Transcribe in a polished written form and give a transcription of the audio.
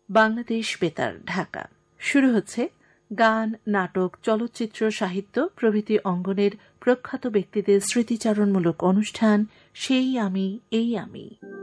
বাংলাদেশ বেতার, ঢাকা। শুরু হচ্ছে গান, নাটক, চলচ্চিত্র, সাহিত্য প্রভৃতি অঙ্গনের প্রখ্যাত ব্যক্তিদের স্মৃতিচারণমূলক অনুষ্ঠান সেই আমি এই আমি।